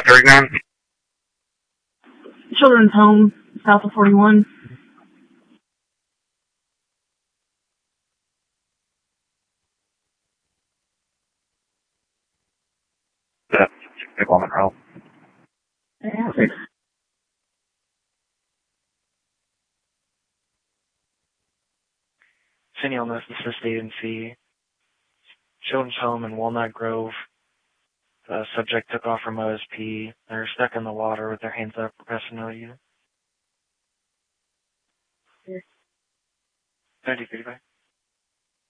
39? Children's Home, south of 41. That's a woman roll. Yeah. City Illness, this is agency. Children's Home in Walnut Grove. The subject took off from OSP. They're stuck in the water with their hands up, requesting no unit. 30-35.